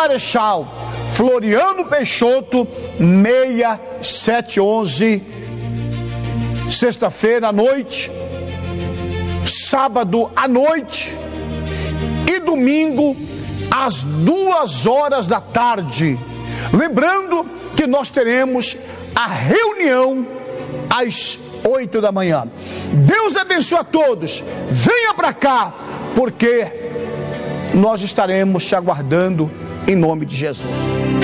Marechal Floriano Peixoto, 6711, sexta-feira à noite, sábado à noite e domingo às 2 horas da tarde. Lembrando que nós teremos a reunião às 8 da manhã. Deus abençoe a todos. Venha para cá, porque nós estaremos te aguardando em nome de Jesus.